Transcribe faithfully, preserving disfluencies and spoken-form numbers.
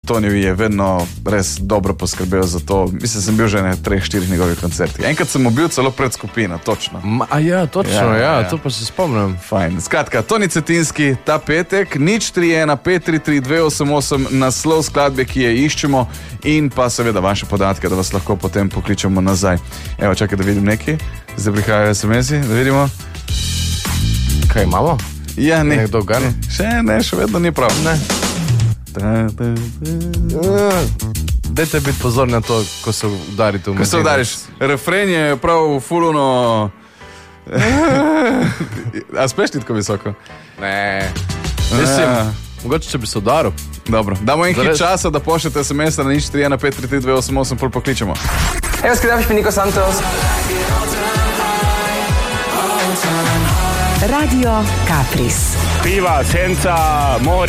Toni je vedno res dobro poskrbel za to. Mislim, sem bil že na treh, štirih njegovih koncertih. Enkrat sem mu bil celo pred skupino, točno. Ma, a ja, točno, ja, ja, ja, to pa se spomnim. Fajn. Skratka, Toni Cetinski, ta petek, nič tri ena pet tri tri dve osem osem, naslov skladbe, ki je iščemo in pa seveda vaše podatke, da vas lahko potem pokličemo nazaj. Evo, čakaj, da vidim nekaj. Zdaj prihajajo es em esi, da vidimo. Kaj imamo? Ja, ne. Nekdo gane? Še ne, še vedno ni prav. Ne. Dajte biti pozor na to, ko se udarite v Ko se udariš, refren je prav fuluno. A speš ti tako visoko? Ne. Mislim, mogoče če bi se udaril. Dobro, damo en hit Zares? časa, da pošljete es em es na nič tri ena pet tri tri dve osem osem, pol pokličemo. Hey, was geht ab? Ich bin Nico Santos. Radio Kapris. Piva, senza, mori.